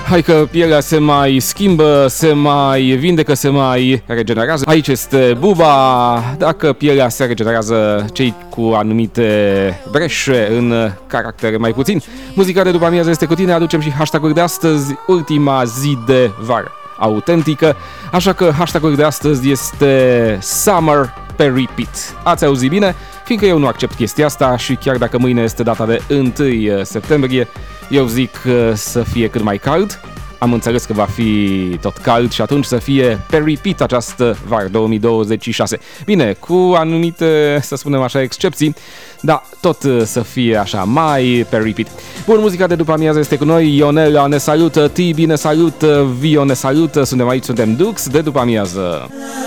Hai că pielea se mai schimbă, se mai vindecă, se mai regenerează. Aici este Buba. Dacă pielea se regenerează, cei cu anumite breșe în caractere mai puțin. Muzica de după amiază este cu tine. Aducem și hashtag-uri de astăzi, ultima zi de vară autentică. Așa că hashtag-ul de astăzi este Summer pe repeat. Ați auzit bine? Fiindcă eu nu accept chestia asta și chiar dacă mâine este data de 1 septembrie, eu zic să fie cât mai cald. Am înțeles că va fi tot cald și atunci să fie pe repeat această vară 2026. Bine, cu anumite, să spunem așa, excepții, dar tot să fie așa, mai pe repeat. Bun, muzica de după amiază este cu noi. Ionela ne salută, Tibi ne salută, Vio ne salută, suntem aici, suntem Dux de după amiază.